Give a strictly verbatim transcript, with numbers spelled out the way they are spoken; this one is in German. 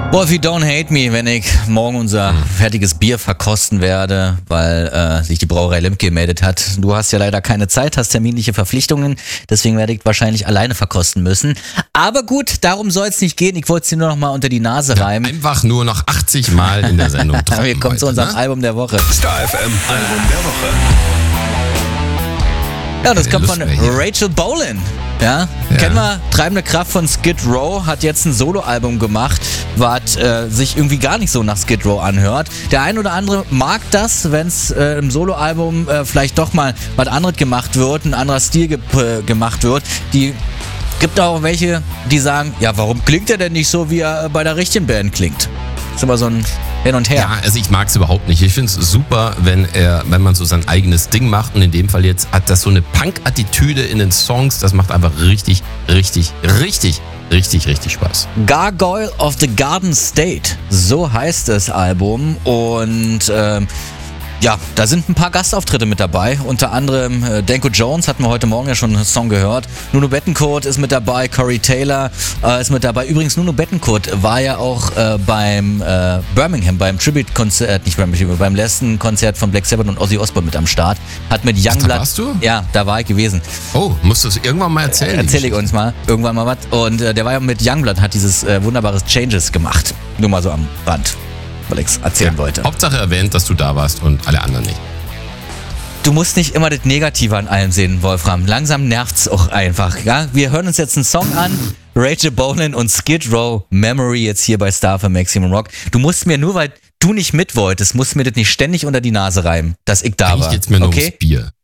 Wolfie, don't hate me, wenn ich morgen unser fertiges Bier verkosten werde, weil äh, sich die Brauerei Lemke gemeldet hat. Du hast ja leider keine Zeit, hast terminliche Verpflichtungen, deswegen werde ich wahrscheinlich alleine verkosten müssen. Aber gut, darum soll es nicht gehen. Ich wollte es dir nur noch mal unter die Nase reimen. Ja, einfach nur noch achtzig Mal in der Sendung. Wir kommen zu unserem ne? Album der Woche. Star F M Album der Woche. Ja, das kommt von Rachel Bolan. Ja, ja. Kennen wir, Treibende Kraft von Skid Row, hat jetzt ein Soloalbum gemacht, was äh, sich irgendwie gar nicht so nach Skid Row anhört. Der ein oder andere mag das, wenn es äh, im Soloalbum äh, vielleicht doch mal was anderes gemacht wird, ein anderer Stil ge- äh, gemacht wird. Die gibt auch welche, die sagen, ja, warum klingt er denn nicht so, wie er bei der richtigen Band klingt? Ist aber so ein Hin und Her. Ja, also ich mag es überhaupt nicht. Ich finde es super, wenn er, wenn man so sein eigenes Ding macht, und in dem Fall jetzt hat das so eine Punk-Attitüde in den Songs, das macht einfach richtig, richtig, richtig, richtig, richtig Spaß. Gargoyle of the Garden State, so heißt das Album, und ähm, ja, da sind ein paar Gastauftritte mit dabei, unter anderem äh, Danko Jones, hatten wir heute Morgen ja schon einen Song gehört, Nuno Bettencourt ist mit dabei, Corey Taylor äh, ist mit dabei. Übrigens, Nuno Bettencourt war ja auch äh, beim äh, Birmingham, beim Tribute-Konzert, nicht beim Tribute, beim letzten Konzert von Black Sabbath und Ozzy Osbourne mit am Start. Hat mit Youngblood... Da warst du? Ja, da war ich gewesen. Oh, musst du es irgendwann mal erzählen? Äh, erzähl ich uns mal, irgendwann mal was. Und äh, der war ja mit Youngblood, hat dieses äh, wunderbares Changes gemacht. Nur mal so am Rand, weil ich es erzählen ja, wollte. Hauptsache erwähnt, dass du da warst und alle anderen nicht. Du musst nicht immer das Negative an allem sehen, Wolfram. Langsam nervt's auch einfach. Ja? Wir hören uns jetzt einen Song an. Rachel Bolan und Skid Row, Memory, jetzt hier bei Star für Maximum Rock. Du musst mir nur, weil du nicht mit wolltest, musst mir das nicht ständig unter die Nase reimen, dass ich da Eigentlich war. geht's mir nur okay? ums Bier.